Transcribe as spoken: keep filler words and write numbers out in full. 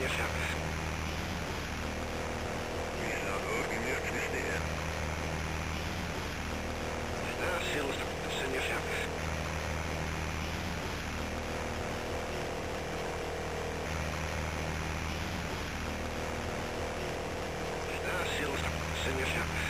fern. Wieso rücken wirklich näher? Да, силу становится не фern. Да, силу становится не фern.